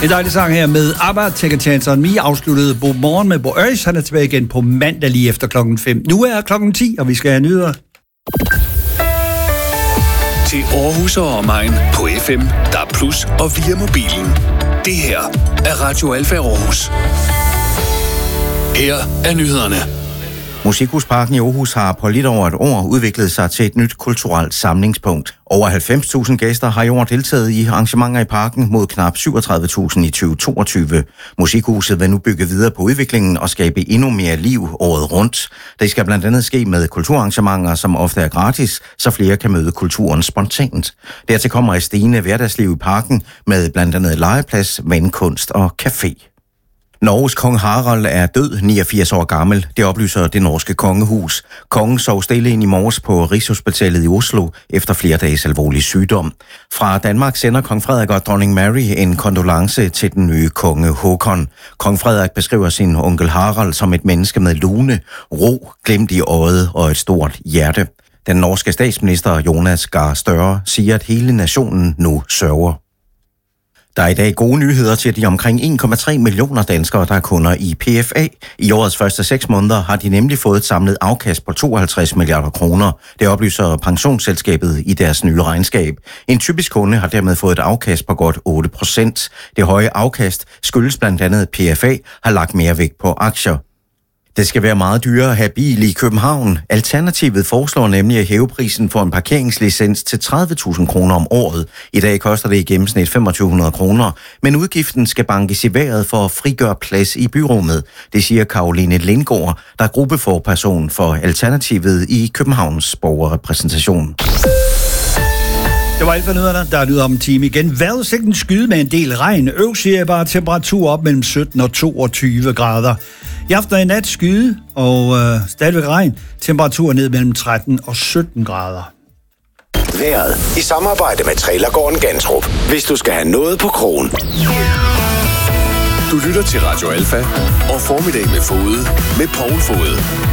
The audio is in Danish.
En dejlig sang her med ABBA, Take a Chance on Me, afsluttede Bo Morgen med Bo Ørs. Han er tilbage igen på mandag lige efter klokken 5. Nu er klokken 10, og vi skal have nyheder. Til Aarhus og omegn på FM, DAB+ og via mobilen. Det her er Radio Alfa Aarhus. Her er nyhederne. Musikhusparken i Aarhus har på lidt over et år udviklet sig til et nyt kulturelt samlingspunkt. Over 90.000 gæster har i år deltaget i arrangementer i parken mod knap 37.000 i 2022. Musikhuset vil nu bygge videre på udviklingen og skabe endnu mere liv året rundt. Det skal blandt andet ske med kulturarrangementer, som ofte er gratis, så flere kan møde kulturen spontant. Dertil kommer et stigende hverdagsliv i parken med blandt andet legeplads, vandkunst og café. Norges kong Harald er død, 89 år gammel. Det oplyser det norske kongehus. Kongen sov stille ind i morges på Rigshospitalet i Oslo efter flere dages alvorlig sygdom. Fra Danmark sender kong Frederik og dronning Mary en kondolence til den nye konge Håkon. Kong Frederik beskriver sin onkel Harald som et menneske med lune, ro, glimt i øjet og et stort hjerte. Den norske statsminister Jonas Gahr Støre siger, at hele nationen nu sørger. Der er i dag gode nyheder til de omkring 1,3 millioner danskere, der er kunder i PFA. I årets første 6 måneder har de nemlig fået et samlet afkast på 52 milliarder kroner. Det oplyser pensionsselskabet i deres nye regnskab. En typisk kunde har dermed fået et afkast på godt 8%. Det høje afkast skyldes blandt andet, at PFA har lagt mere vægt på aktier. Det skal være meget dyrere at have bil i København. Alternativet foreslår nemlig at hæve prisen for en parkeringslicens til 30.000 kroner om året. I dag koster det i gennemsnit 2.500 kroner, men udgiften skal bankes i vejret for at frigøre plads i byrummet. Det siger Caroline Lindgaard, der er gruppeforperson for Alternativet i Københavns borgerrepræsentation. Det var alt for nyhederne. Der er nyheder om en time igen. Vejrudsigten skyde med en del regn. Siger bare temperatur op mellem 17 og 22 grader. I aften og i nat skyde og stadigvæk regn. Temperatur ned mellem 13 og 17 grader. Vejret i samarbejde med Trailergården Gantrup. Hvis du skal have noget på krogen. Du lytter til Radio Alfa og Formiddag med Fode med Poul Fode.